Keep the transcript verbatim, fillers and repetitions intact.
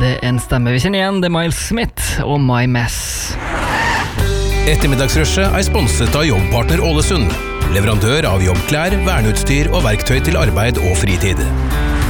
det en stemme vi kjenner igjen, det er Miles Smith og My Mess. Ettermiddagsrushet er sponset av Jobbpartner Ålesund, leverandør av jobbklær, verneutstyr og verktøy til arbeid og fritid.